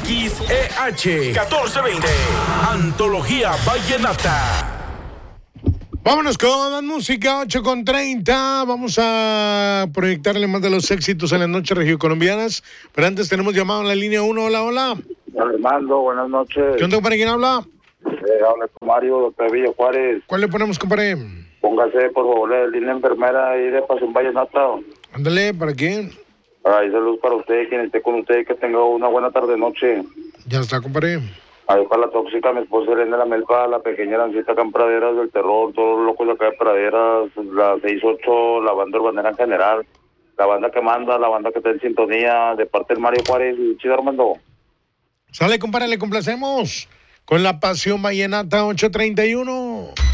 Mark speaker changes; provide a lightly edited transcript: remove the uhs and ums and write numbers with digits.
Speaker 1: XEH 1420. Antología Vallenata.
Speaker 2: Vámonos con más música, 8:30. Vamos a proyectarle más de los éxitos en las noches regiocolombianas. Pero antes tenemos llamado en la línea 1. Hola, hola.
Speaker 3: Armando, buenas noches.
Speaker 2: ¿Qué onda, para quién habla?
Speaker 3: Habla con Mario de Villa Juárez.
Speaker 2: ¿Cuál le ponemos, compadre?
Speaker 3: Póngase, por favor, la línea enfermera y de Pasión Vallenata.
Speaker 2: Ándale, ¿para quién?
Speaker 3: Ahí salud para usted, quien esté con usted, que tenga una buena tarde-noche.
Speaker 2: Ya está, compadre.
Speaker 3: Ahí para la tóxica, mi esposa Elena la Melpa, la pequeña Lancita acá en Praderas del Terror, todos los locos de acá de Praderas, la 6-8, la banda urbanera en general, la banda que manda, la banda que está en sintonía, de parte del Mario Juárez. Chido, Armando.
Speaker 2: Sale, compadre, le complacemos con la Pasión Vallenata 8:31.